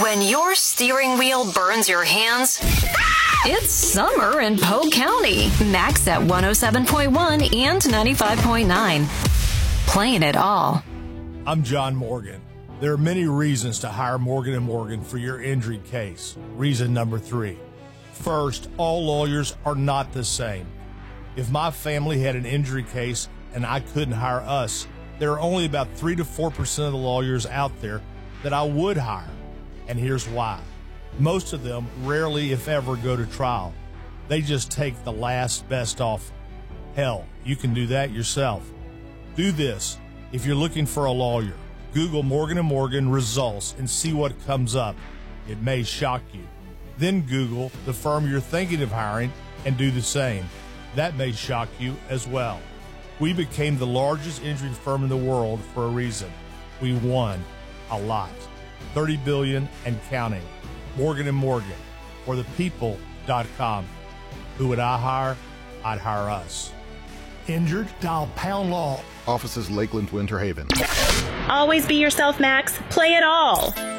When your steering wheel burns your hands, it's summer in Polk County. Max at 107.1 and 95.9. Playing it all. I'm John Morgan. There are many reasons to hire Morgan & Morgan for your injury case. Reason number 3. First, all lawyers are not the same. If my family had an injury case and I couldn't hire us, there are only about 3 to 4% of the lawyers out there that I would hire. And here's why. Most of them rarely, if ever, go to trial. They just take the last best offer. Hell, you can do that yourself. Do this. If you're looking for a lawyer, Google Morgan & Morgan results and see what comes up. It may shock you. Then Google the firm you're thinking of hiring and do the same. That may shock you as well. We became the largest injury firm in the world for a reason. We won a lot. $30 billion and counting. Morgan & Morgan, for thepeople.com. Who would I hire? I'd hire us. Injured? Dial Pound Law. Offices Lakeland, Winter Haven. Always be yourself, Max. Play it all.